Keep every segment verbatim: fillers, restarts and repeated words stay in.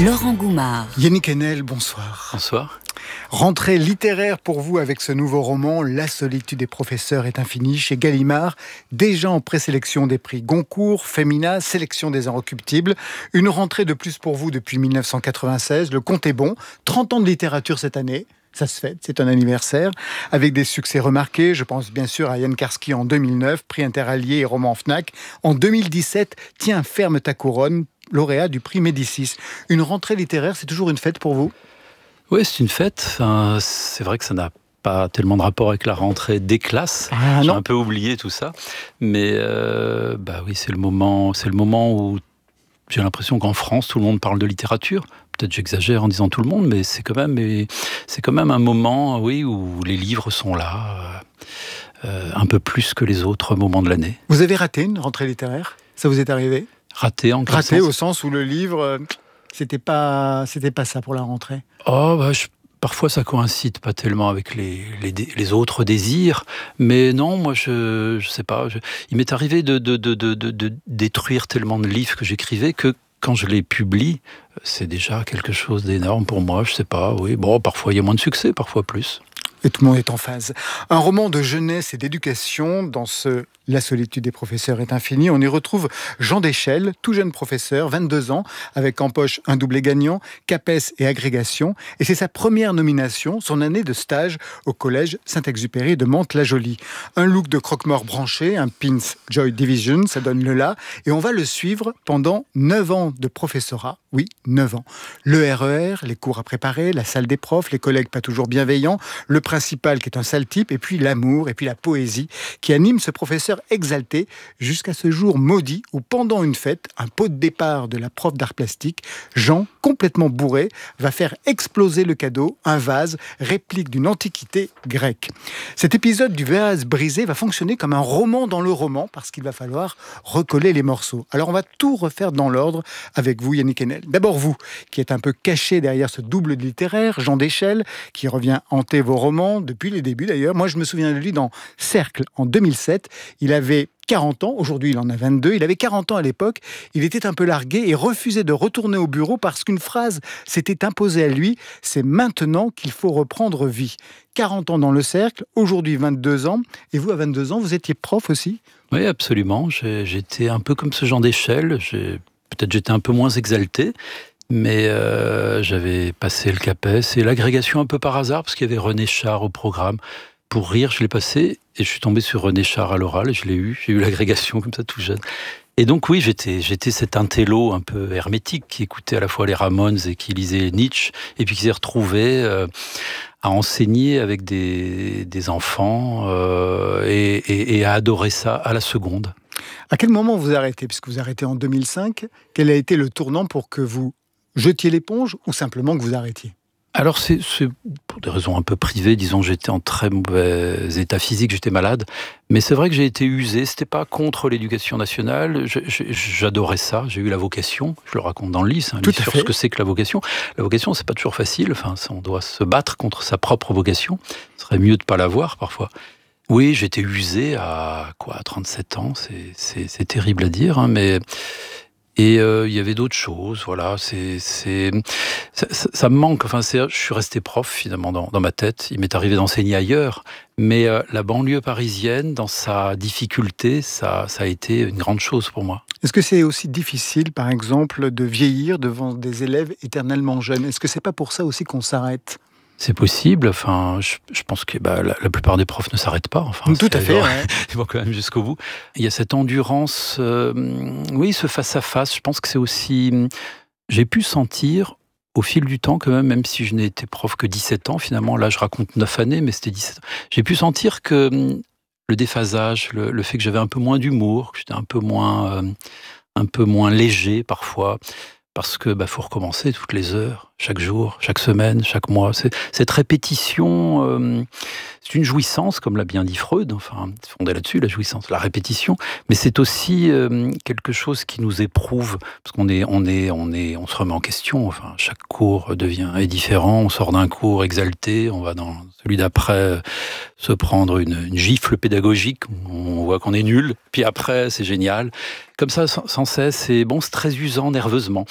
Laurent Goumard. Yannick Enel, bonsoir. Bonsoir. Rentrée littéraire pour vous avec ce nouveau roman, La solitude des professeurs est infinie, chez Gallimard, déjà en présélection des prix Goncourt, Femina, sélection des Inrecuptibles. Une rentrée de plus pour vous depuis mille neuf cent quatre-vingt-seize, le compte est bon, trente ans de littérature cette année. Ça se fête, c'est un anniversaire, avec des succès remarqués. Je pense bien sûr à Yann Karski en deux mille neuf, prix Interallié et roman Fnac. En deux mille dix-sept, Tiens, ferme ta couronne, lauréat du prix Médicis. Une rentrée littéraire, c'est toujours une fête pour vous ? Oui, c'est une fête. Enfin, c'est vrai que ça n'a pas tellement de rapport avec la rentrée des classes. Ah, J'ai non. un peu oublié tout ça. Mais euh, bah oui, c'est le moment, c'est le moment où j'ai l'impression qu'en France, tout le monde parle de littérature. Peut-être j'exagère en disant tout le monde, mais c'est quand même, c'est quand même un moment, oui, où les livres sont là, euh, un peu plus que les autres moments de l'année. Vous avez raté une rentrée littéraire ? Ça vous est arrivé ? Raté en quel Raté sens ? au sens où le livre, euh, c'était pas, c'était pas ça pour la rentrée. Oh, bah, je, parfois ça coïncide pas tellement avec les, les, les autres désirs, mais non, moi je, je sais pas. Je, il m'est arrivé de, de, de, de, de, de détruire tellement de livres que j'écrivais que quand je les publie, c'est déjà quelque chose d'énorme pour moi. Je sais pas. Oui, bon, parfois il y a moins de succès, parfois plus. Et tout le monde est en phase. Un roman de jeunesse et d'éducation. Dans ce La solitude des professeurs est infinie, on y retrouve Jean Deschelles, tout jeune professeur, vingt-deux ans, avec en poche un doublé gagnant, CAPES et agrégation. Et c'est sa première nomination, son année de stage au collège Saint-Exupéry de Mantes-la-Jolie. Un look de croque-mort branché, un pins Joy Division, ça donne le là. Et on va le suivre pendant neuf ans de professorat. Oui, neuf ans. Le R E R, les cours à préparer, la salle des profs, les collègues pas toujours bienveillants, le principal qui est un sale type, et puis l'amour, et puis la poésie qui anime ce professeur exalté jusqu'à ce jour maudit où, pendant une fête, un pot de départ de la prof d'art plastique, Jean, complètement bourré, va faire exploser le cadeau, un vase, réplique d'une antiquité grecque. Cet épisode du vase brisé va fonctionner comme un roman dans le roman parce qu'il va falloir recoller les morceaux. Alors on va tout refaire dans l'ordre avec vous, Yannick Enel. D'abord vous, qui êtes un peu caché derrière ce double littéraire, Jean Deschelles, qui revient hanter vos romans depuis les débuts d'ailleurs. Moi je me souviens de lui dans Cercle en deux mille sept. Il avait quarante ans, aujourd'hui il en a vingt-deux, il avait quarante ans à l'époque, il était un peu largué et refusait de retourner au bureau parce qu'une phrase s'était imposée à lui, c'est maintenant qu'il faut reprendre vie. quarante ans dans le cercle, aujourd'hui vingt-deux ans, et vous à vingt-deux ans, vous étiez prof aussi ? Oui, absolument, J'ai, j'étais un peu comme ce Jean Deschelles, J'ai, peut-être j'étais un peu moins exalté, mais euh, j'avais passé le CAPES et l'agrégation un peu par hasard, parce qu'il y avait René Char au programme. Pour rire, je l'ai passé et je suis tombé sur René Char à l'oral et je l'ai eu. J'ai eu l'agrégation comme ça tout jeune. Et donc oui, j'étais, j'étais cet intello un peu hermétique qui écoutait à la fois les Ramones et qui lisait Nietzsche et puis qui s'est retrouvé euh, à enseigner avec des, des enfants euh, et, et, et à adorer ça à la seconde. À quel moment vous arrêtez ? Puisque vous arrêtez en deux mille cinq, quel a été le tournant pour que vous jetiez l'éponge ou simplement que vous arrêtiez ? Alors c'est, c'est pour des raisons un peu privées, disons, j'étais en très mauvais état physique, j'étais malade, mais c'est vrai que j'ai été usé, c'était pas contre l'éducation nationale, je, je, j'adorais ça, j'ai eu la vocation, je le raconte dans le livre, c'est un Tout livre à sur fait. ce que c'est que la vocation. La vocation, c'est pas toujours facile, enfin, on doit se battre contre sa propre vocation, ce serait mieux de pas l'avoir parfois. Oui, j'étais usé à quoi, trente-sept ans, c'est, c'est, c'est terrible à dire, hein, mais... Et euh, il y avait d'autres choses, voilà. C'est, c'est, ça, ça, ça me manque. Enfin, c'est, je suis resté prof finalement dans, dans ma tête. Il m'est arrivé d'enseigner ailleurs, mais euh, la banlieue parisienne, dans sa difficulté, ça, ça a été une grande chose pour moi. Est-ce que c'est aussi difficile, par exemple, de vieillir devant des élèves éternellement jeunes ? Est-ce que c'est pas pour ça aussi qu'on s'arrête ? C'est possible. Enfin, je, je pense que bah, la, la plupart des profs ne s'arrêtent pas. Enfin, Tout à fait. Ils vont, Ouais. ils vont quand même jusqu'au bout. Il y a cette endurance. Euh, oui, ce face à face. Je pense que c'est aussi. J'ai pu sentir au fil du temps, quand même, même si je n'ai été prof que dix-sept ans, finalement, là, je raconte neuf années, mais c'était dix-sept ans. J'ai pu sentir que le déphasage, le, le fait que j'avais un peu moins d'humour, que j'étais un peu moins, euh, un peu moins léger parfois. Parce que bah, faut recommencer toutes les heures, chaque jour, chaque semaine, chaque mois. C'est, cette répétition, euh, c'est une jouissance, comme l'a bien dit Freud, enfin, fondé là-dessus, la jouissance, la répétition. Mais c'est aussi euh, quelque chose qui nous éprouve, parce qu'on est, on est, on est, on se remet en question. Enfin, chaque cours devient est différent. On sort d'un cours exalté, on va dans celui d'après euh, se prendre une, une gifle pédagogique. On voit qu'on est nul. Puis après, c'est génial. Comme ça, sans cesse, c'est bon, c'est très usant nerveusement.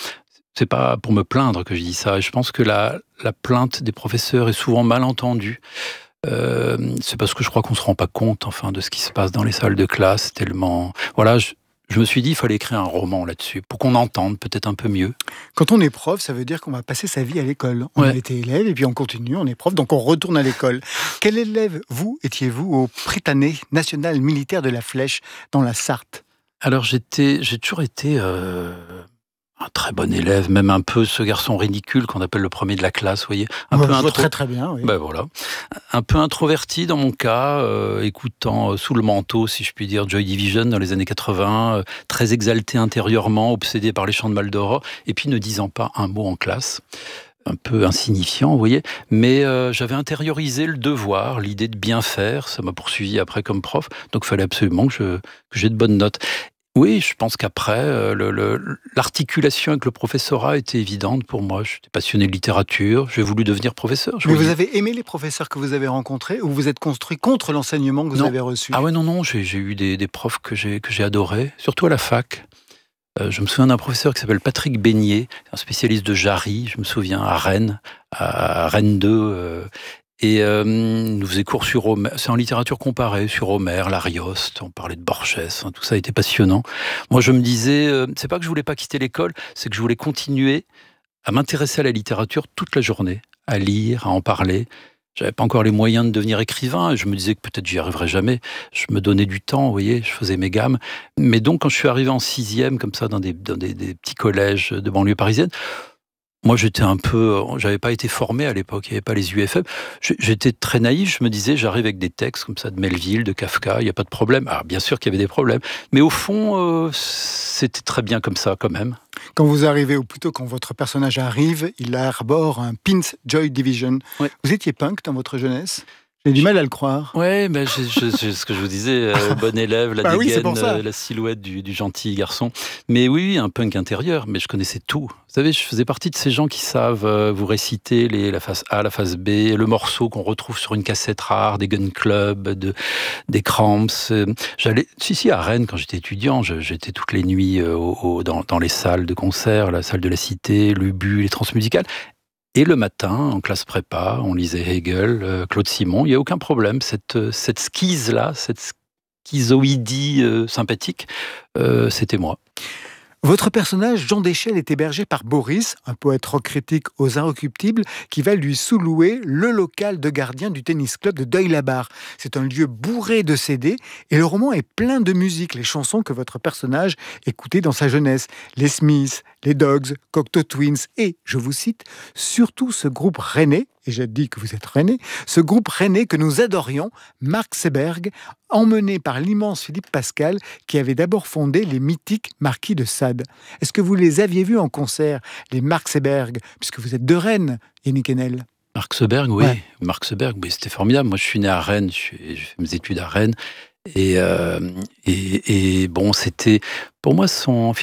C'est pas pour me plaindre que je dis ça. Et je pense que la, la plainte des professeurs est souvent mal entendue. Euh, c'est parce que je crois qu'on se rend pas compte, enfin, de ce qui se passe dans les salles de classe. Tellement, voilà. Je, je me suis dit, il fallait écrire un roman là-dessus pour qu'on entende peut-être un peu mieux. Quand on est prof, ça veut dire qu'on va passer sa vie à l'école. On Ouais. a été élève et puis on continue, on est prof, donc on retourne à l'école. Quel élève, vous, étiez-vous au Prytanée national militaire de la Flèche dans la Sarthe? Alors j'étais, j'ai toujours été euh, un très bon élève, même un peu ce garçon ridicule qu'on appelle le premier de la classe, vous voyez. Un Moi, peu je vois intro- très très bien, oui. Ben voilà, un peu introverti dans mon cas, euh, écoutant euh, sous le manteau, si je puis dire, Joy Division dans les années quatre-vingts, euh, très exalté intérieurement, obsédé par les chants de Maldoror, et puis ne disant pas un mot en classe. Un peu insignifiant, vous voyez, mais euh, j'avais intériorisé le devoir, l'idée de bien faire, ça m'a poursuivi après comme prof, donc il fallait absolument que, je, que j'ai de bonnes notes. Oui, je pense qu'après, euh, le, le, l'articulation avec le professorat était évidente pour moi. J'étais passionné de littérature, j'ai voulu devenir professeur. Je Mais vous vous dis- avez aimé les professeurs que vous avez rencontrés ou vous êtes construit contre l'enseignement que vous Non. avez reçu? Ah ouais, non, non, j'ai, j'ai eu des, des profs que j'ai, que j'ai adorés, surtout à la fac. Euh, je me souviens d'un professeur qui s'appelle Patrick Beignet, un spécialiste de Jarry, je me souviens, à Rennes, à Rennes deux. Euh, et euh, il nous faisait cours sur Homère, c'est en littérature comparée, sur Homère, l'Arioste, on parlait de Borges, hein, tout ça était passionnant. Moi, je me disais, euh, c'est pas que je voulais pas quitter l'école, c'est que je voulais continuer à m'intéresser à la littérature toute la journée, à lire, à en parler. J'avais pas encore les moyens de devenir écrivain, et je me disais que peut-être j'y arriverais jamais. Je me donnais du temps, vous voyez, je faisais mes gammes. Mais donc, quand je suis arrivé en sixième, comme ça, dans des, dans des, des petits collèges de banlieue parisienne, moi, j'étais un peu, j'avais pas été formé à l'époque, il n'y avait pas les U F M. J'- J'étais très naïf, je me disais, j'arrive avec des textes comme ça de Melville, de Kafka, il n'y a pas de problème. Alors, bien sûr qu'il y avait des problèmes, mais au fond, euh, c'était très bien comme ça, quand même. Quand vous arrivez, ou plutôt quand votre personnage arrive, il arbore un pins Joy Division. Ouais. Vous étiez punk dans votre jeunesse? J'ai du mal à le croire. Ouais, ben je, je, je- ce que je vous disais, euh, bon élève, la Bah oui, c'est dégaine, pour ça. euh, la silhouette du, du gentil garçon. Mais oui, oui, un punk intérieur, mais je connaissais tout. Vous savez, je faisais partie de ces gens qui savent euh, vous réciter les, la face A, la face B, le morceau qu'on retrouve sur une cassette rare, des Gun Club, de, des Cramps. Euh, J'allais, si, si, à Rennes, quand j'étais étudiant, je- j'étais toutes les nuits euh, au- au- dans, dans les salles de concert, la salle de la Cité, l'Ubu, les transmusicales. Et le matin, en classe prépa, on lisait Hegel, euh, Claude Simon. Il n'y a aucun problème. Cette, euh, cette skise-là, cette schizoïdie euh, sympathique, euh, c'était moi. Votre personnage, Jean Deschelles, est hébergé par Boris, un poète rock critique aux Inrecuptibles, qui va lui sous-louer le local de gardien du tennis club de Deuil-la-Barre. C'est un lieu bourré de C D et le roman est plein de musique, les chansons que votre personnage écoutait dans sa jeunesse. Les Smiths, les Dogs, Cocteau Twins et, je vous cite, surtout ce groupe rennais, et j'ai dit que vous êtes rennais, ce groupe rennais que nous adorions, Marc Seberg, emmené par l'immense Philippe Pascal, qui avait d'abord fondé les mythiques Marquis de Sade. Est-ce que vous les aviez vus en concert, les Marc Seberg, puisque vous êtes de Rennes, Yannick Enel? Marc Seberg, oui. Ouais. Marc Seberg, oui, c'était formidable. Moi, je suis né à Rennes, je suis- j'ai fait mes études à Rennes. Et, euh, et, et bon, c'était, pour moi, son